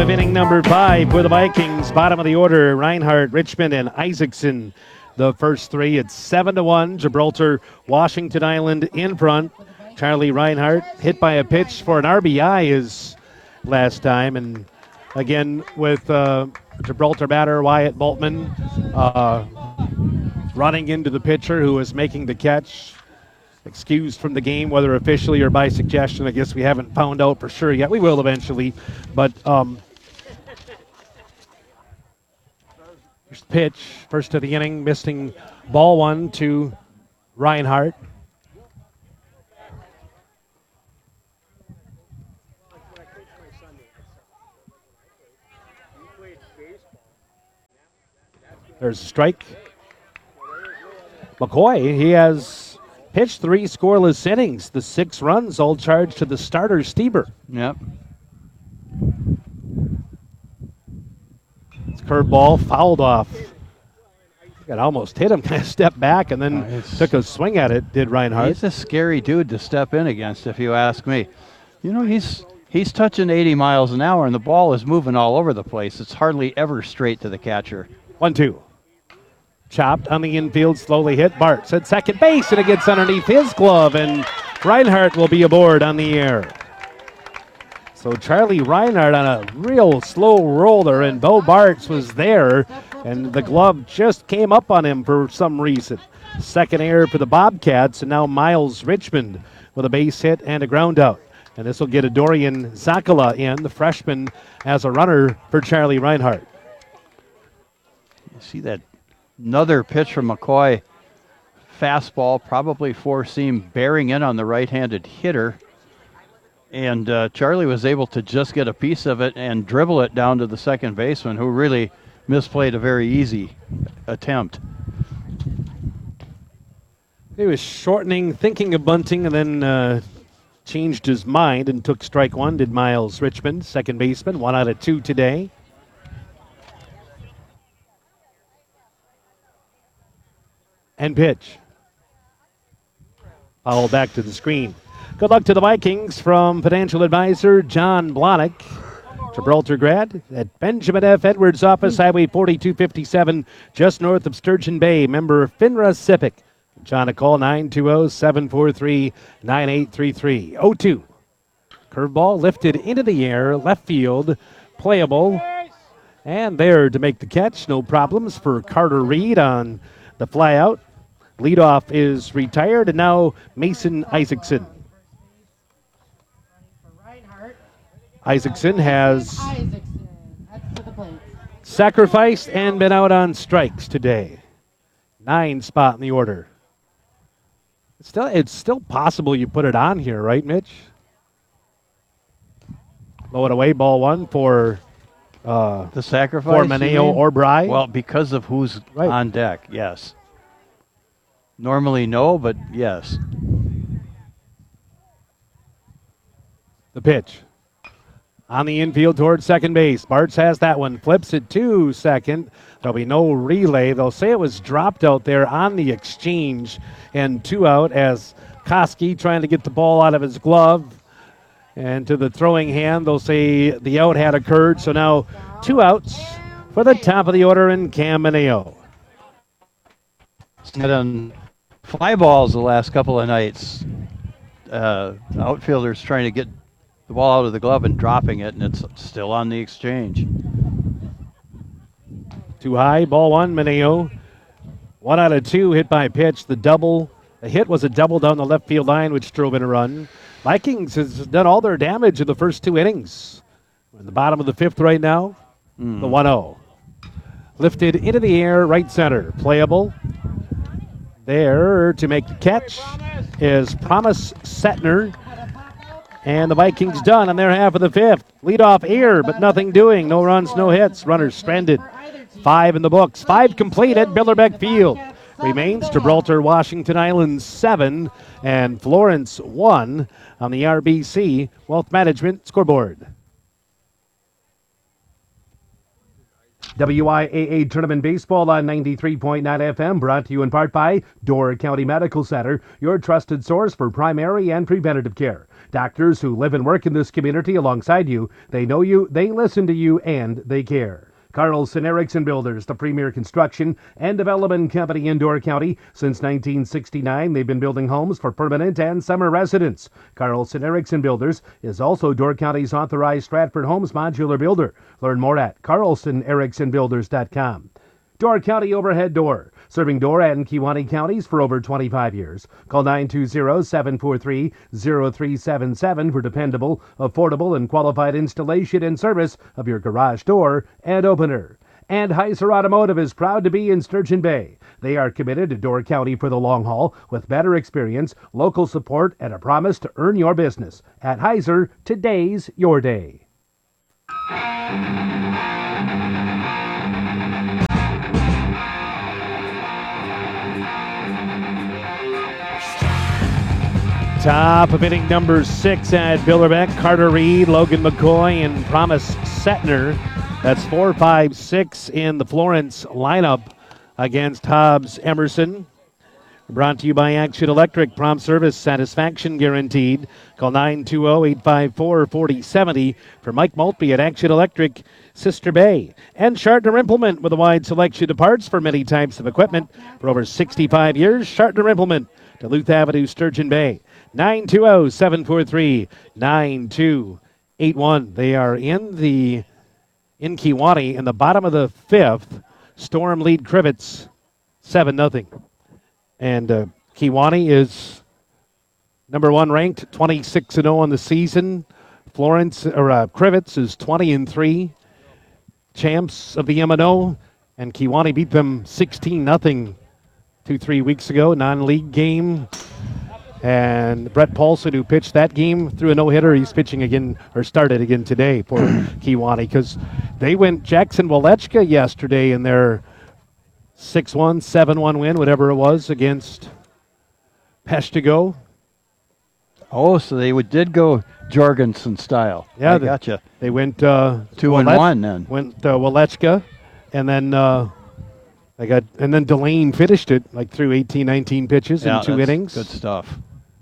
of inning number 5 for the Vikings. Bottom of the order, Reinhardt, Richmond, and Isaacson. The first three, it's 7-1. Gibraltar, Washington Island in front. Charlie Reinhardt hit by a pitch for an RBI his last time. And again, with Gibraltar batter Wyatt Boltman running into the pitcher who was making the catch. Excused from the game, whether officially or by suggestion. I guess we haven't found out for sure yet. We will eventually. But here's the pitch. First of the inning, missing ball one to Reinhardt. There's a strike. McCoy, he has pitched 3 scoreless innings. The 6 runs all charged to the starter, Stieber. Yep. It's curveball fouled off. It almost hit him, kind of stepped back and then took a swing at it, did Reinhardt. He's a scary dude to step in against, if you ask me. You know, he's touching 80 miles an hour and the ball is moving all over the place. It's hardly ever straight to the catcher. 1-2. Chopped on the infield, slowly hit. Bart's at second base, and it gets underneath his glove, and Reinhardt will be aboard on the air. So Charlie Reinhardt on a real slow roller, and Bo Bartz was there, and the glove just came up on him for some reason. Second error for the Bobcats, and now Miles Richmond with a base hit and a ground out. And this will get a Dorian Zakala in, the freshman, as a runner for Charlie Reinhardt. You see that? Another pitch from McCoy. Fastball, probably four-seam, bearing in on the right-handed hitter. And Charlie was able to just get a piece of it and dribble it down to the second baseman, who really misplayed a very easy attempt. He was shortening, thinking of bunting, and then changed his mind and took strike one, did Miles Richmond, second baseman, 1 out of 2 today. And pitch. Foul back to the screen. Good luck to the Vikings from financial advisor John Blahnik. Gibraltar grad at Benjamin F. Edwards office, Highway 4257, just north of Sturgeon Bay. Member FINRA SIPC. John, a call 920-743-9833. 0-2. Curveball lifted into the air, left field, playable. And there to make the catch. No problems for Carter Reed on the fly out. Leadoff is retired, and now Mason Isaacson. Isaacson has sacrificed and been out on strikes today. 9 spot in the order. It's still possible you put it on here, right, Mitch? Low it away, ball one for the sacrifice for Maneo or Bry. Well, because of who's on deck, yes. Normally no, but yes. The pitch. On the infield towards second base. Bartz has that one. Flips it to second. There'll be no relay. They'll say it was dropped out there on the exchange. And 2 out as Koski trying to get the ball out of his glove. And to the throwing hand, they'll say the out had occurred. So now 2 outs for the top of the order in Cam Maneo. Had on fly balls the last couple of nights. Outfielders trying to get the ball out of the glove and dropping it, and it's still on the exchange. Too high, ball one, Maneo. 1 out of 2 hit by pitch. The hit was a double down the left field line, which drove in a run. Vikings has done all their damage in the first 2 innings. We're in the bottom of the 5th right now. The 1-0. Lifted into the air, right center. Playable. There to make the catch is Promise Setner. And the Vikings done on their half of the 5th. Leadoff air, but nothing doing. No runs, no hits. Runners stranded. 5 in the books. 5 complete at Bilderbeck Field. Remains Gibraltar, Washington Island 7 and Florence 1 on the RBC Wealth Management scoreboard. WIAA Tournament Baseball on 93.9 FM, brought to you in part by Door County Medical Center, your trusted source for primary and preventative care. Doctors who live and work in this community alongside you, they know you, they listen to you, and they care. Carlson Erickson Builders, the premier construction and development company in Door County. Since 1969, they've been building homes for permanent and summer residents. Carlson Erickson Builders is also Door County's authorized Stratford Homes modular builder. Learn more at carlsonericksonbuilders.com. Door County Overhead Door, serving Door and Kewaunee counties for over 25 years. Call 920-743-0377 for dependable, affordable, and qualified installation and service of your garage door and opener. And Heiser Automotive is proud to be in Sturgeon Bay. They are committed to Door County for the long haul with better experience, local support, and a promise to earn your business. At Heiser, today's your day. Top of inning number 6 at Billerbeck. Carter Reed, Logan McCoy, and Promise Setner. That's 4, 5, 6 in the Florence lineup against Hobbs Emerson. Brought to you by Action Electric. Prompt service, satisfaction guaranteed. Call 920-854-4070 for Mike Maltby at Action Electric, Sister Bay. And Shartner Implement with a wide selection of parts for many types of equipment. For over 65 years, Shartner Implement, Duluth Avenue, Sturgeon Bay. 920-743-9281. They are in Kewaunee in the bottom of the 5th. Storm lead Crivets 7-0. And Kewaunee is number 1 ranked, 26-0 on the season. Crivets is 20-3. Champs of the M&O. And Kewaunee beat them 16-0 2-3 weeks ago. Non-league game. And Brett Paulson, who pitched that game, threw a no-hitter. He's pitching again, or started again today for Kewaunee, because they went Jackson Walechka yesterday in their 6-1, 7-1 win, whatever it was, against Peshtigo. Oh, so they did go Jorgensen style. Yeah, I gotcha. They went 2-1 then. Went Walechka, and then Delane finished it, like threw 18, 19 pitches in 2 innings. Good stuff.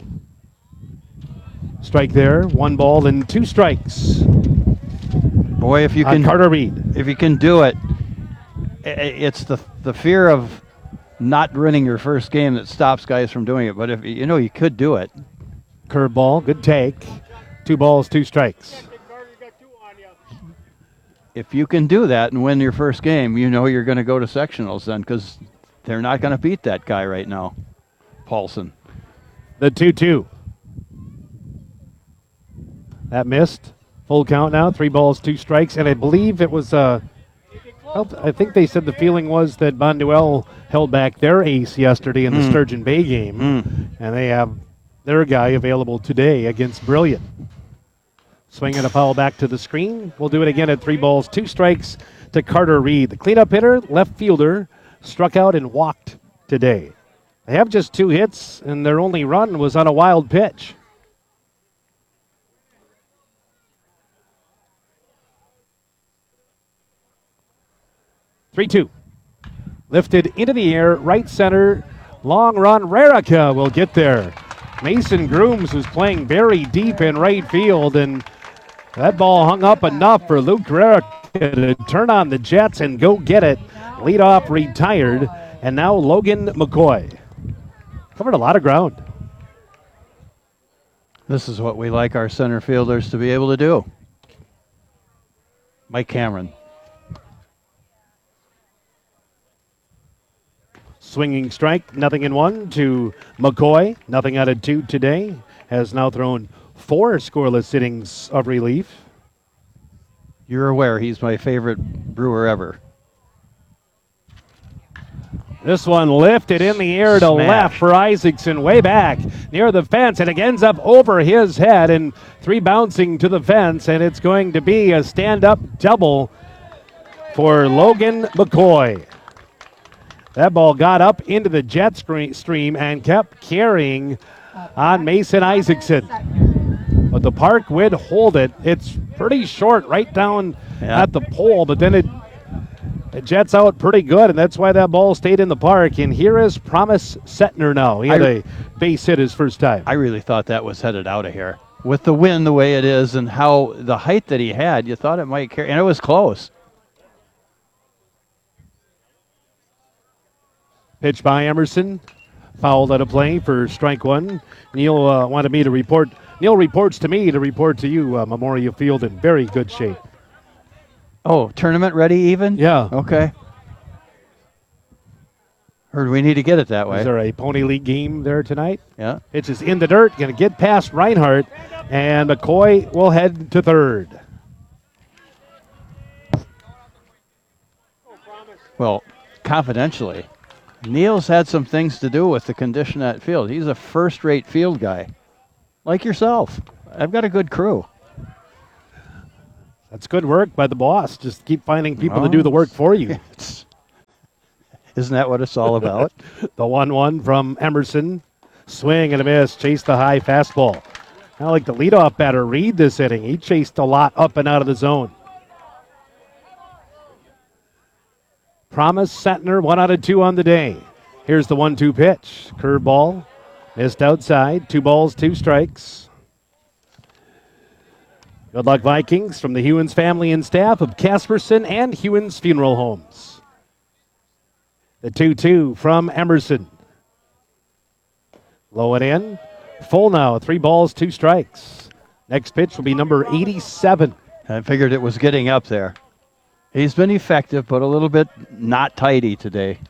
Strike there, 1 ball and 2 strikes. Boy, if you can, Carter Reed. If you can do it, it's the fear of not winning your first game that stops guys from doing it. But if you could do it. Curveball, good take. 2 balls, 2 strikes. If you can do that and win your first game, you're going to go to sectionals then, because they're not going to beat that guy right now, Paulson. The 2-2. That missed. Full count now, 3 balls, 2 strikes. And I believe it was, I think they said the feeling was that Bonduel held back their ace yesterday in the Sturgeon Bay game. And they have their guy available today against Brilliant. Swing and a foul back to the screen. We'll do it again at 3 balls, 2 strikes to Carter Reed. The cleanup hitter, left fielder, struck out and walked today. They have just 2 hits, and their only run was on a wild pitch. Three-two. Lifted into the air, right center. Long run. Rarica will get there. Mason Grooms was playing very deep in right field, and that ball hung up enough for Luke Rarica to turn on the Jets and go get it. Leadoff retired, and now Logan McCoy. Covered a lot of ground. This is what we like our center fielders to be able to do. Mike Cameron. Swinging strike, 0-1 to McCoy. Nothing out of 2 today. Has now thrown 4 scoreless innings of relief. You're aware he's my favorite Brewer ever. This one lifted in the air to left for Isaacson, way back near the fence, and it ends up over his head, and 3 bouncing to the fence, and it's going to be a stand-up double for Logan McCoy. That ball got up into the jet stream and kept carrying on Mason Isaacson. But the park would hold it. It's pretty short right down at the pole, but then it It jets out pretty good, and that's why that ball stayed in the park. And here is Promise Setner now. He had a base hit his first time. I really thought that was headed out of here. With the wind the way it is and how the height that he had, you thought it might carry, and it was close. Pitch by Emerson. Fouled out of play for strike one. Neil wanted me to report. Neil reports to me to report to you Memorial Field in very good shape. Oh, tournament ready even? Yeah. Okay. Heard we need to get it that way. Is there a Pony League game there tonight? Yeah. Pitch is in the dirt. Going to get past Reinhardt, and McCoy will head to third. Well, confidentially, Neil's had some things to do with the condition of that field. He's a first-rate field guy, like yourself. I've got a good crew. That's good work by the boss. Just keep finding people to do the work for you. Isn't that what it's all about? The 1-1 from Emerson. Swing and a miss. Chased the high fastball. I like the leadoff batter Reed this inning. He chased a lot up and out of the zone. Promise Setner, 1 out of 2 on the day. Here's the 1-2 pitch. Curveball. Missed outside. 2 balls, 2 strikes. Good luck, Vikings, from the Hewins family and staff of Casperson and Hewins Funeral Homes. The 2-2 from Emerson. Low and in. Full now. 3 balls, 2 strikes. Next pitch will be number 87. I figured it was getting up there. He's been effective, but a little bit not tidy today.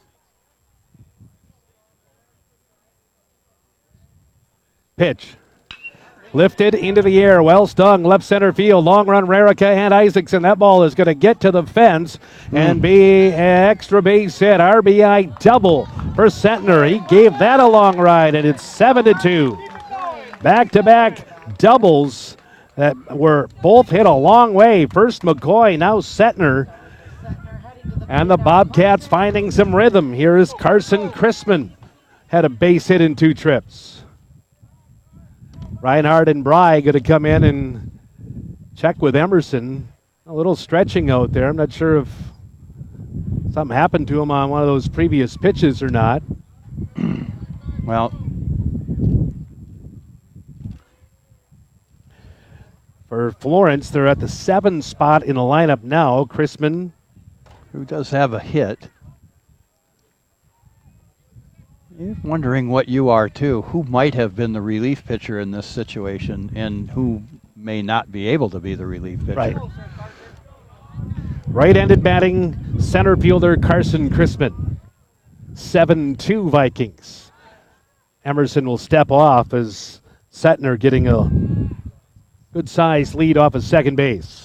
Pitch. Lifted into the air, well stung, left center field, long run Rarica and Isaacson. That ball is going to get to the fence and be an extra base hit. RBI double for Setner. He gave that a long ride, and it's 7-2. Back-to-back doubles that were both hit a long way. First McCoy, now Setner. And the Bobcats finding some rhythm. Here is Carson Chrisman. Had a base hit in 2 trips. Reinhardt and Bry going to come in and check with Emerson. A little stretching out there. I'm not sure if something happened to him on one of those previous pitches or not. Well, for Florence, they're at the 7 spot in the lineup now. Chrisman, who does have a hit. You're wondering what you are, too. Who might have been the relief pitcher in this situation and who may not be able to be the relief pitcher. Right. Right-handed batting center fielder Carson Chrisman. 7-2 Vikings. Emerson will step off as Setner getting a good-sized lead off of second base.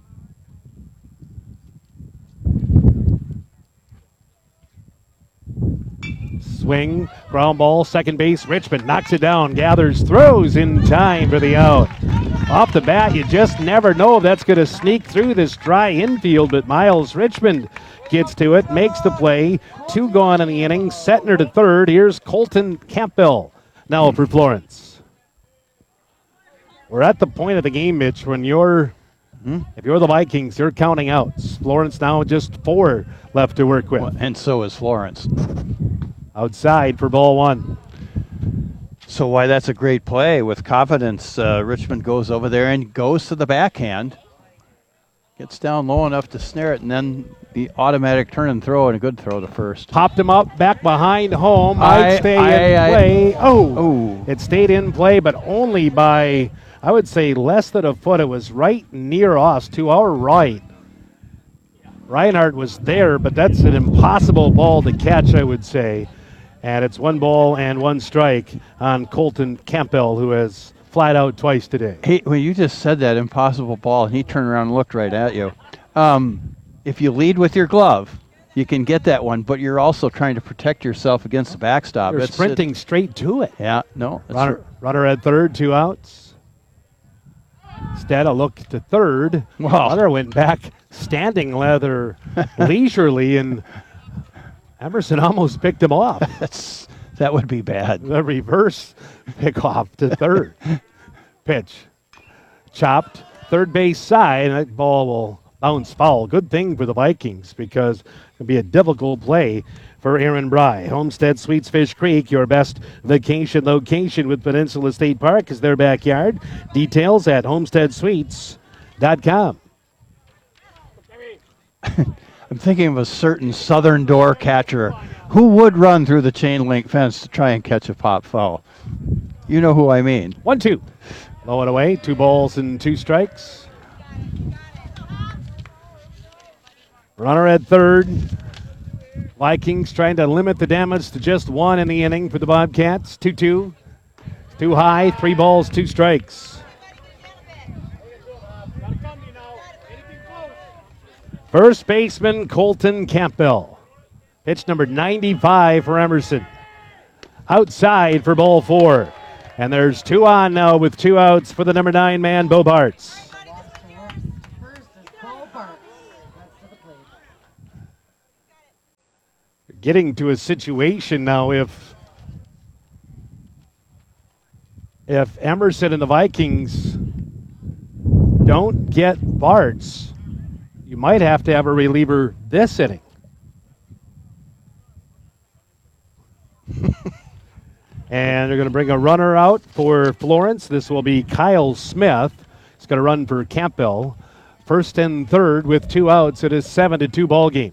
Swing, ground ball, second base. Richmond knocks it down, gathers, throws in time for the out. Off the bat, you just never know if that's going to sneak through this dry infield, but Miles Richmond gets to it, makes the play. 2 gone in the inning. Setner to third. Here's Colton Campbell now for Florence. We're at the point of the game, Mitch, when if you're the Vikings, you're counting outs. Florence now just 4 left to work with. Well, and so is Florence. Outside for ball 1. So why that's a great play with confidence. Richmond goes over there and goes to the backhand. Gets down low enough to snare it, and then the automatic turn and throw, and a good throw to first. Popped him up back behind home. Might stay in play. It stayed in play, but only by, I would say, less than a foot. It was right near us to our right. Reinhardt was there, but that's an impossible ball to catch, I would say. And it's 1 ball and 1 strike on Colton Campbell, who has flat out twice today. Hey, when you just said that impossible ball, and he turned around and looked right at you. If you lead with your glove, you can get that one, but you're also trying to protect yourself against the backstop. You're sprinting straight to it. Yeah, no. Runner at third, 2 outs. Instead, a look to third. Runner went back, standing rather leisurely, and Emerson almost picked him off. That would be bad. The reverse pickoff to third. Pitch. Chopped. Third base side. And that ball will Bounce foul. Good thing for the Vikings because it'll be a difficult play for Aaron Bry. Homestead Suites Fish Creek, your best vacation location with Peninsula State Park is their backyard. Details at homesteadsuites.com. I'm thinking of a certain southern door catcher who would run through the chain link fence to try and catch a pop foul. You know who I mean. 1-2. Low and away. 2 balls and 2 strikes. Runner at third. Vikings trying to limit the damage to just 1 in the inning for the Bobcats. 2-2. Too high. 3 balls, 2 strikes. First baseman Colton Campbell. Pitch number 95 for Emerson. Outside for ball 4. And there's 2 on now with 2 outs for the number 9 man, Bo Bartz. Getting to a situation now if Emerson and the Vikings don't get Bartz, you might have to have a reliever this inning. And they're going to bring a runner out for Florence. This will be Kyle Smith. He's going to run for Campbell. First and third with 2 outs. It is 7-2 ball game.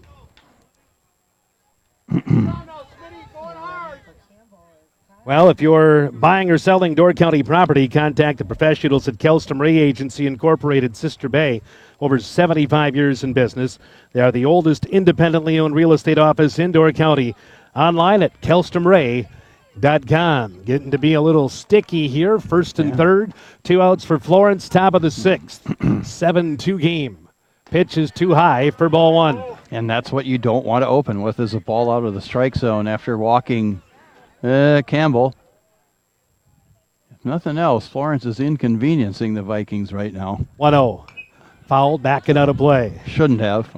Well, if you're buying or selling Door County property, contact the professionals at Kelston Ray Agency Incorporated, Sister Bay. Over 75 years in business. They are the oldest independently owned real estate office in Door County. Online at KelstonRay.com. Getting to be a little sticky here. First and third. 2 outs for Florence, top of the 6th. 7-2 game. Pitch is too high for ball 1. And that's what you don't want to open with, is a ball out of the strike zone after walking Campbell. If nothing else, Florence is inconveniencing the Vikings right now. 1-0. Foul, backing out of play. Shouldn't have.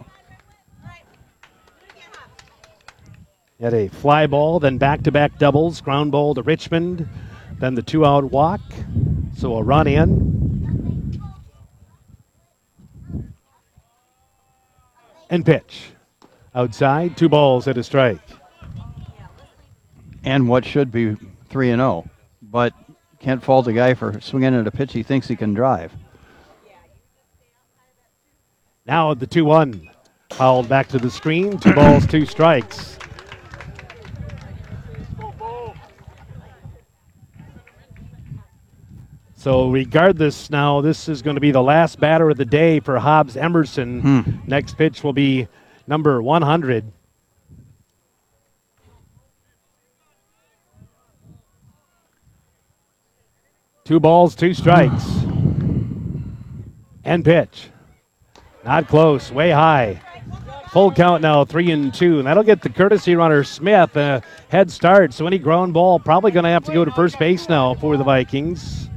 Had a fly ball, then back-to-back doubles. Ground ball to Richmond, then the 2-out walk. So a run in. And pitch. Outside, 2 balls and a strike. And what should be 3-0. But can't fault a guy for swinging at a pitch he thinks he can drive. Now the 2-1. Fouled back to the screen. 2 balls, 2 strikes. So regardless now, this is going to be the last batter of the day for Hobbs Emerson. Next pitch will be number 100. Two balls, 2 strikes. And pitch. Not close, way high. Full count now, 3-2. And that'll get the courtesy runner Smith a head start. So any ground ball probably going to have to go to first base now for the Vikings.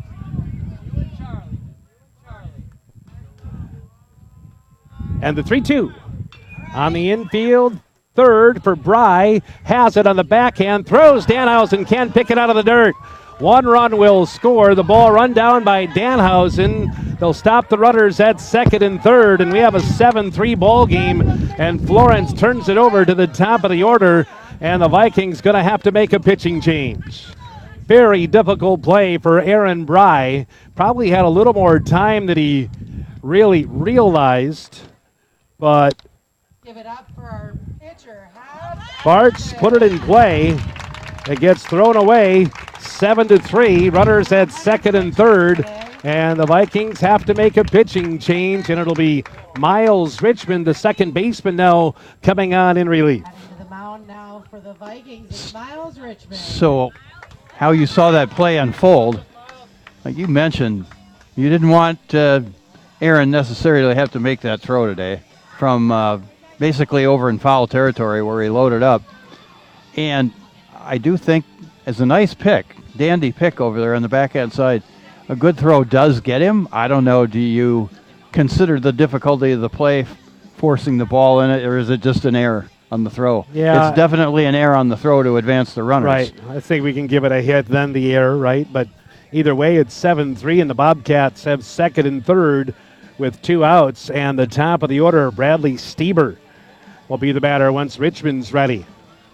And the 3-2 on the infield. Third for Bry. Has it on the backhand. Throws Danhausen. Can't pick it out of the dirt. 1 run will score. The ball run down by Danhausen. They'll stop the runners at second and third. And we have a 7-3 ball game. And Florence turns it over to the top of the order. And the Vikings going to have to make a pitching change. Very difficult play for Aaron Bry. Probably had a little more time than he really realized. But give it up for our pitcher. Bartz put it in play. It gets thrown away. 7-3. Runners at second and third. And the Vikings have to make a pitching change. And it'll be Miles Richmond, the second baseman, now coming on in relief. Heading to the mound now for the Vikings is Miles Richmond. So how you saw that play unfold, like you mentioned, you didn't want Aaron necessarily have to make that throw today from basically over in foul territory where he loaded up. And I do think as a nice pick, dandy pick over there on the backhand side, a good throw does get him. I don't know, do you consider the difficulty of the play forcing the ball in it, or is it just an error on the throw? Yeah. It's definitely an error on the throw to advance the runners. Right. I think we can give it a hit, then the error, right? But either way, it's 7-3, and the Bobcats have second and third with 2 outs. And the top of the order, Bradley Stieber, will be the batter once Richmond's ready.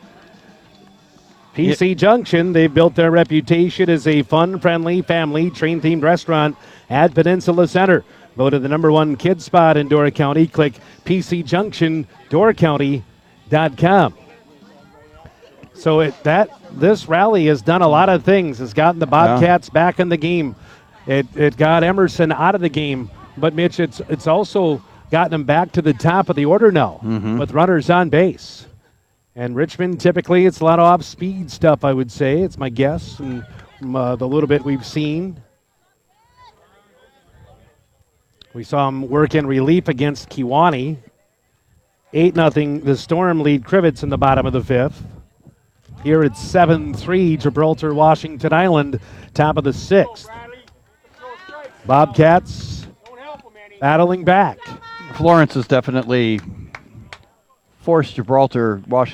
PC Junction, they've built their reputation as a fun, friendly, family, train-themed restaurant at Peninsula Center. Voted the #1 kid spot in Door County. Click PCJunctionDoorCounty.com. So this rally has done a lot of things. It's gotten the Bobcats back in the game. It got Emerson out of the game. But, Mitch, it's also gotten them back to the top of the order now with runners on base. And Richmond, typically, it's a lot of off-speed stuff, I would say. It's my guess, and from the little bit we've seen. We saw him work in relief against Kewanee. 8-0, the Storm lead Crivets in the bottom of the 5th. Here it's 7-3, Gibraltar, Washington Island, top of the 6th. Bobcats battling back. Florence has definitely forced Gibraltar, Washington